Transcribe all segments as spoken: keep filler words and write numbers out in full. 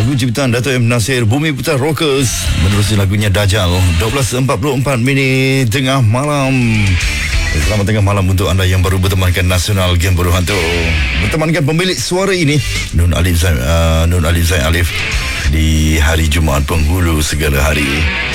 Lagu ciptaan Dato' M. Nasir, Bumi Putar Rockers, menerusi lagunya Dajjal. dua belas empat puluh empat minit tengah malam. Selamat tengah malam untuk anda yang baru bertemankan Nasional Game Bodoh Hantu. Bertemankan pemilik suara ini, Nun Alif Zain, uh, Nun Alif Zain Alif, di hari Jumaat penghulu segala hari.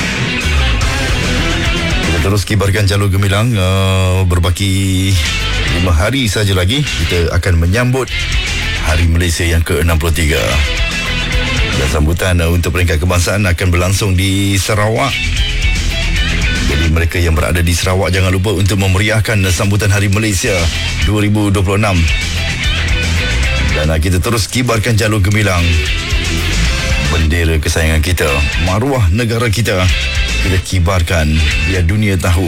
Kita terus kibarkan jalur gemilang. uh, Berbaki lima hari saja lagi kita akan menyambut Hari Malaysia yang ke enam puluh tiga. Dan sambutan uh, untuk peringkat kebangsaan akan berlangsung di Sarawak. Jadi mereka yang berada di Sarawak jangan lupa untuk memeriahkan sambutan Hari Malaysia dua ribu dua puluh enam. Dan uh, kita terus kibarkan jalur gemilang. Bendera kesayangan kita, maruah negara kita, kita kibarkan biar dunia tahu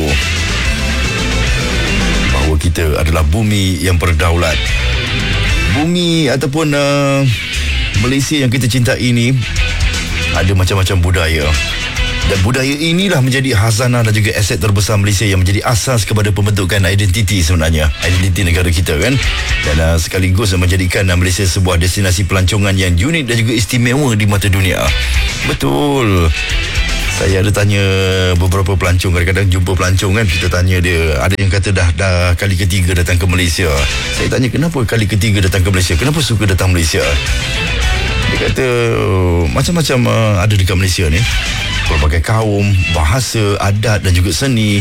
bahawa kita adalah bumi yang berdaulat. Bumi ataupun uh, Malaysia yang kita cintai ini ada macam-macam budaya. Dan budaya inilah menjadi khazanah dan juga aset terbesar Malaysia yang menjadi asas kepada pembentukan identiti sebenarnya. Identiti negara kita kan. Dan uh, sekaligus menjadikan uh, Malaysia sebuah destinasi pelancongan yang unik dan juga istimewa di mata dunia. Betul. Saya ada tanya beberapa pelancong, kadang-kadang jumpa pelancong kan, kita tanya dia, ada yang kata dah dah kali ketiga datang ke Malaysia. Saya tanya kenapa kali ketiga datang ke Malaysia, kenapa suka datang Malaysia? Dia kata macam-macam uh, ada dekat Malaysia ni, pelbagai kaum, bahasa, adat dan juga seni.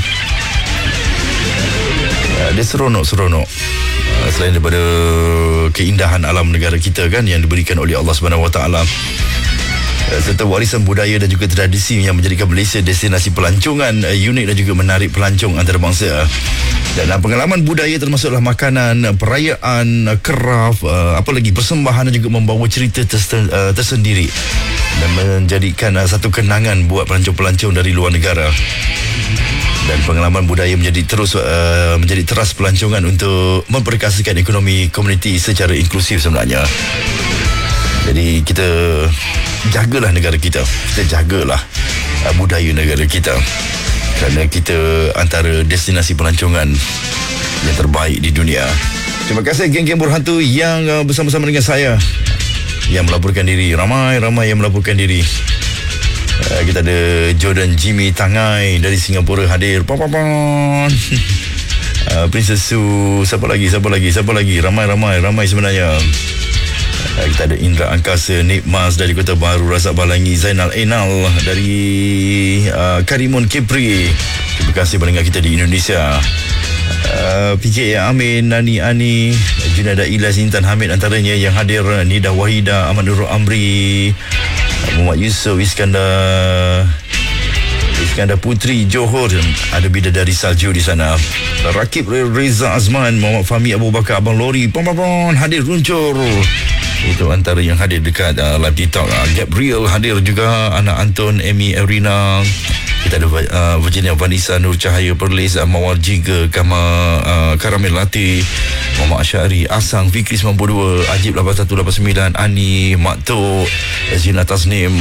uh, Dia seronok-seronok. uh, Selain daripada keindahan alam negara kita kan, yang diberikan oleh Allah Subhanahu Wa Taala, serta warisan budaya dan juga tradisi yang menjadikan Malaysia destinasi pelancongan uh, unik dan juga menarik pelancong antarabangsa. Dan uh, pengalaman budaya termasuklah makanan, uh, perayaan, uh, craft, uh, apa lagi, persembahan dan juga membawa cerita tersen, uh, tersendiri dan menjadikan uh, satu kenangan buat pelancong-pelancong dari luar negara. Dan pengalaman budaya menjadi terus uh, menjadi teras pelancongan untuk memperkasakan ekonomi komuniti secara inklusif sebenarnya. Jadi kita jagalah negara kita, kita jagalah uh, budaya negara kita, kerana kita antara destinasi pelancongan yang terbaik di dunia. Terima kasih geng-geng berhantu yang uh, bersama-sama dengan saya yang melaporkan diri. Ramai-ramai yang melaporkan diri. uh, Kita ada Jordan Jimmy Tangai dari Singapura hadir. Pam-pam-pam. uh, Princess Su. Siapa lagi, siapa lagi, siapa lagi. Ramai-ramai, ramai sebenarnya. Uh, kita ada Indra Angkasa, Nik Mas dari Kota Baru, Razak Balangi, Zainal Enal dari uh, Karimun Kepri. Terima kasih pendengar kita di Indonesia. uh, P K A Amin, Nani Ani, Junada Ilyas, Intan Hamid antaranya yang hadir. Nida Wahida, Ahmad Nurul Amri, Muhammad Yusof, Iskandar Iskandar Putri Johor, ada Bidadari Salju di sana. Rakib Reza Azman, Muhammad Fahmi Abu Bakar, Abang Lori, pom-pom hadir runcur. Itu antara yang hadir dekat uh, live TikTok. uh, Gabriel hadir juga, anak Anton, Amy, Erina. Kita ada uh, Virginia Vanessa, Nur Cahaya Perlis, uh, Mawar Jiga, Kama, uh, Karamel Lati, Muhammad Asyari, Asang, Fikri sembilan puluh dua, Ajib lapan satu lapan sembilan, Ani, Mak Tok, Zina Tasnim.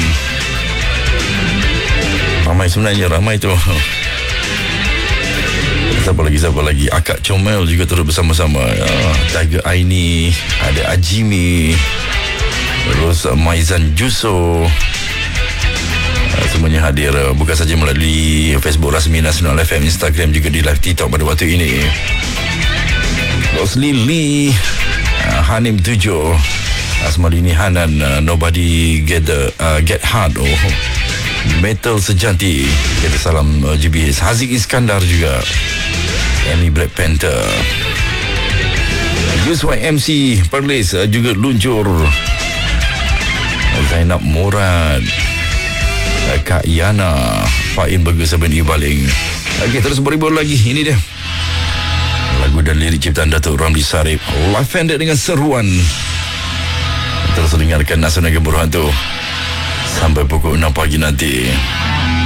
Ramai sebenarnya, ramai tu. Siapa lagi, siapa lagi? Akak Comel juga turut bersama-sama. uh, Tiger Aini, ada Ajimi, terus uh, Maizan Juso. uh, Semuanya hadir, uh, bukan saja melalui Facebook rasmi Nasional F M, Instagram, juga di live TikTok pada waktu ini. Rosli Lee, uh, Hanim Tujuh, Asmalini Hanan, uh, Nobody Get the, uh, Get Hard, oh, Metal Sejati, kita salam uh, G B S. Haziq Iskandar juga, Amy Black Panther, Yuswai M C Perlis uh, juga luncur. Zainab Murad, uh, Kak Yana, Fain Burger Sabun Ibaling. Okey, terus beribu lagi. Ini dia lagu dan lirik ciptaan Datuk Ramli Sarip, live handed dengan seruan. Terus dengarkan Nasional Game Bodoh Hantu sampai pukul enam pagi nanti.